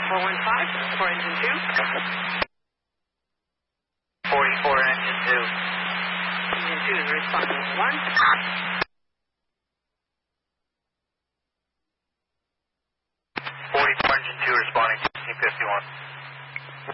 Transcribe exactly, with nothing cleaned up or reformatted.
four one five for engine two. forty-four engine two. Engine two is responding to one. forty-four engine two responding to fifty-one.